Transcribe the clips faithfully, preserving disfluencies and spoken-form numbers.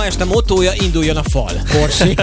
Este mottója, induljon a fal. Orsi.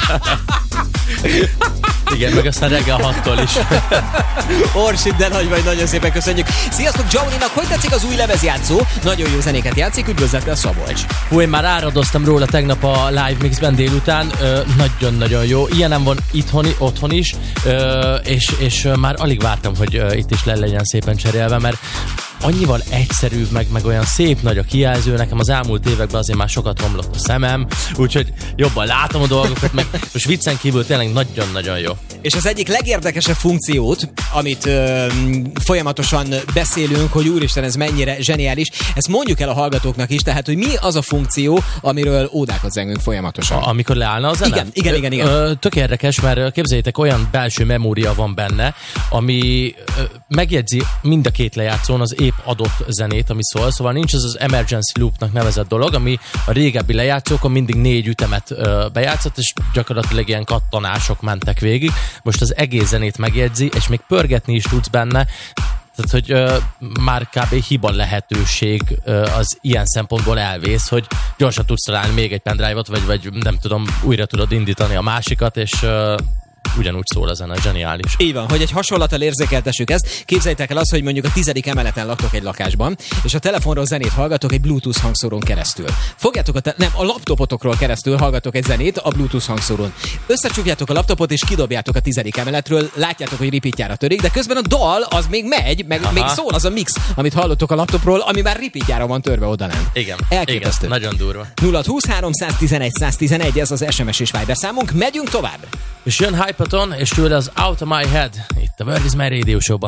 Igen, meg aztán reggel hattól is. Orsi, de nagy vagy, nagyon szépen köszönjük. Sziasztok, Johnny-nak, hogy tetszik az új lemezjátszó? Nagyon jó zenéket játszik, üdvözlettel Szabolcs. Hú, én már áradoztam róla tegnap a live mixben délután, ö, nagyon-nagyon jó. Ilyenem van itthon, otthon is, ö, és, és már alig vártam, hogy ö, itt is le legyen szépen cserélve, mert annyival egyszerűbb, meg, meg olyan szép nagy a kijelző, nekem az elmúlt években azért már sokat romlott a szemem, úgyhogy jobban látom a dolgokat, meg most viccen kívül tényleg nagyon-nagyon jó. És az egyik legérdekesebb funkciót, amit ö, folyamatosan beszélünk, hogy úristen, ez mennyire zseniális, ezt mondjuk el a hallgatóknak is, tehát, hogy mi az a funkció, amiről ódákat zengünk folyamatosan. A, amikor leállna a zene? Igen, igen, igen. igen. Ö, tök érdekes, mert képzeljétek, olyan belső memória van benne, ami ö, megjegyzi mind a két lejátszón az épp adott zenét, ami szól, szóval nincs ez az emergency loopnak nevezett dolog, ami a régebbi lejátszókon mindig négy ütemet ö, bejátszott, és gyakorlatilag ilyen kattanások mentek végig. Most az egész zenét megjegyzi, és még pörgetni is tudsz benne, tehát, hogy ö, már kb. Hiba lehetőség ö, az ilyen szempontból elvész, hogy gyorsan tudsz találni még egy pendrive-ot, vagy, vagy nem tudom, újra tudod indítani a másikat, és ö, ugyanúgy szól ezen, a zseniális. Így van, hogy egy hasonlattal érzékeltessük ezt. Képzeljétek el azt, hogy mondjuk a tizedik emeleten laktok egy lakásban, és a telefonról zenét hallgatok egy Bluetooth hangszórón keresztül. Fogjátok a te- nem, a laptopotokról keresztül hallgatok egy zenét a Bluetooth hangszórón. Összecsukjátok a laptopot és kidobjátok a tizedik emeletről, látjátok, hogy repeatjára törik, de közben a dal az még megy, meg Aha. még szól az a mix, amit hallottok a laptopról, ami már repeatjára van törve odalent. Igen. Elképesztő. Igen, nagyon durva. nulla húsz háromszáztizenegy száztizenegy, ez az es em es és Viber számunk. Megyünk tovább. És jön Hypaton, és tőle az Out of My Head, itt a Word is My Radio Show-ban.